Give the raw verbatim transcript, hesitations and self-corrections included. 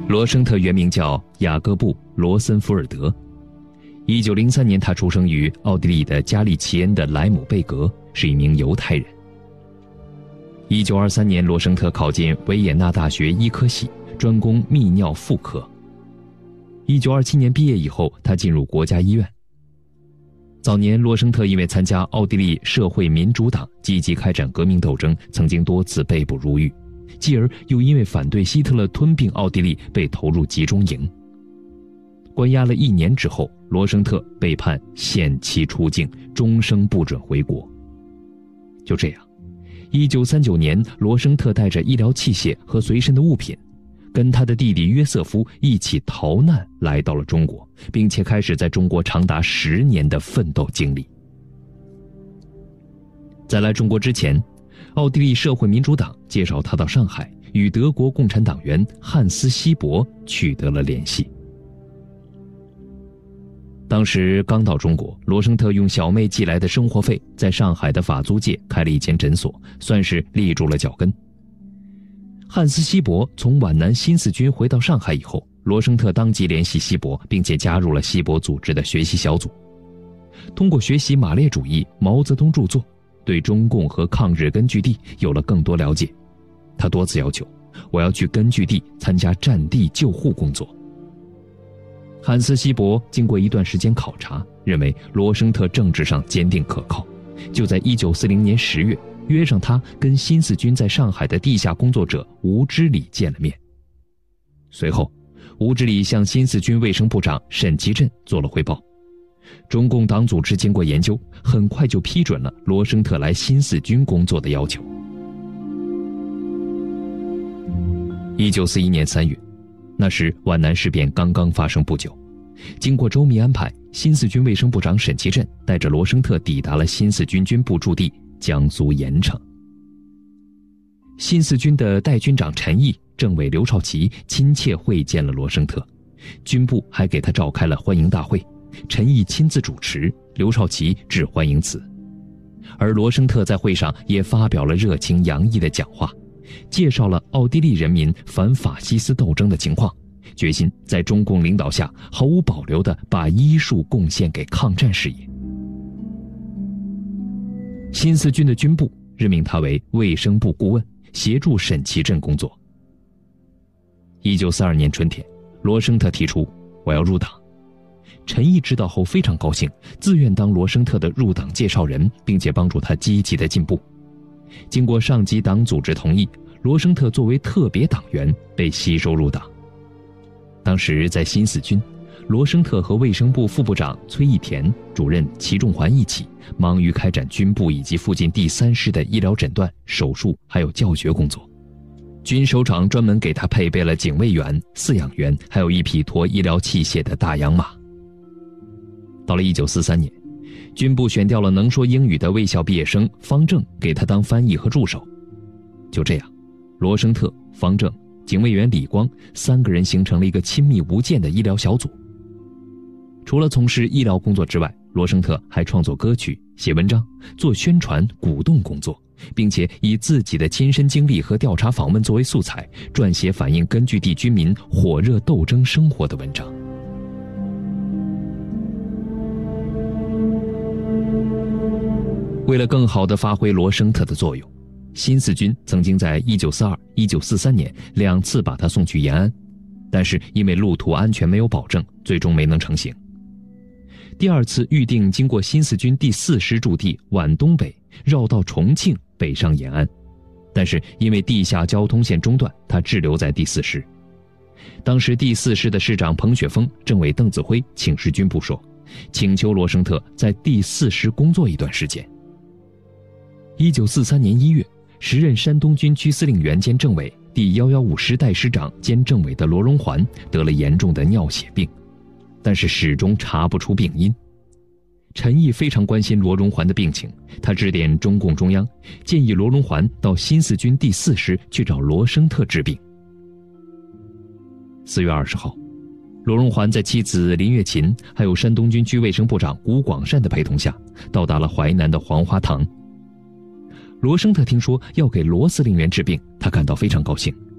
罗生特原名叫雅各布·罗森福尔德。一九零三年，他出生于奥地利的加利齐恩的莱姆贝格，是一名犹太人。一九二三年，罗生特考进维也纳大学医科系，专攻泌尿妇科。一九二七年毕业以后，他进入国家医院。早年，罗生特因为参加奥地利社会民主党，积极开展革命斗争，曾经多次被捕入狱，继而又因为反对希特勒吞并奥地利，被投入集中营。关押了一年之后，罗生特被判限期出境，终生不准回国。就这样，一九三九年，罗生特带着医疗器械和随身的物品，跟他的弟弟约瑟夫一起逃难来到了中国，并且开始在中国长达十年的奋斗经历。在来中国之前，奥地利社会民主党介绍他到上海，与德国共产党员汉斯·希伯取得了联系。当时刚到中国，罗生特用小妹寄来的生活费，在上海的法租界开了一间诊所，算是立住了脚跟。汉斯·希伯从皖南新四军回到上海以后，罗生特当即联系希伯，并且加入了希伯组织的学习小组。通过学习马列主义、毛泽东著作，对中共和抗日根据地有了更多了解。他多次要求，我要去根据地参加战地救护工作。汉斯·希伯经过一段时间考察，认为罗生特政治上坚定可靠，就在一九四零年十月约上他跟新四军在上海的地下工作者吴之礼见了面。随后，吴之礼向新四军卫生部长沈其震做了汇报。中共党组织经过研究，很快就批准了罗生特来新四军工作的要求。一九四一年三月，那时皖南事变刚刚发生不久，经过周密安排，新四军卫生部长沈其震带着罗生特抵达了新四军军部驻地江苏盐城。新四军的代军长陈毅、政委刘少奇亲切会见了罗生特，军部还给他召开了欢迎大会，陈毅亲自主持，刘少奇致欢迎词。而罗生特在会上也发表了热情洋溢的讲话，介绍了奥地利人民反法西斯斗争的情况，决心在中共领导下毫无保留地把医术贡献给抗战事业。新四军的军部任命他为卫生部顾问，协助沈其震工作。一九四二年春天，罗生特提出我要入党。陈毅知道后非常高兴，自愿当罗生特的入党介绍人，并且帮助他积极的进步。经过上级党组织同意，罗生特作为特别党员被吸收入党。当时在新四军，罗生特和卫生部副部长崔义田、主任齐仲环一起忙于开展军部以及附近第三师的医疗诊断、手术还有教学工作。军首长专门给他配备了警卫员、饲养员，还有一匹驮医疗器械的大洋马。到了一九四三年，军部选调了能说英语的卫校毕业生方正给他当翻译和助手。就这样，罗生特、方正、警卫员李光三个人形成了一个亲密无间的医疗小组。除了从事医疗工作之外，罗生特还创作歌曲、写文章、做宣传鼓动工作，并且以自己的亲身经历和调查访问作为素材，撰写反映根据地居民火热斗争生活的文章。为了更好地发挥罗生特的作用，新四军曾经在一九四二、一九四三年两次把他送去延安，但是因为路途安全没有保证，最终没能成行。第二次预定经过新四军第四师驻地皖东北，绕道重庆北上延安，但是因为地下交通线中断，他滞留在第四师。当时第四师的师长彭雪枫、政委邓子恢请示军部说，请求罗生特在第四师工作一段时间。一九四三年一月，时任山东军区司令员兼政委、第一一五师代师长兼政委的罗荣桓得了严重的尿血病，但是始终查不出病因。陈毅非常关心罗荣桓的病情，他致电中共中央，建议罗荣桓到新四军第四师去找罗生特治病。四月二十号，罗荣桓在妻子林月琴还有山东军区卫生部长吴广善的陪同下，到达了淮南的黄花堂。罗生特听说要给罗司令员治病，他感到非常高兴，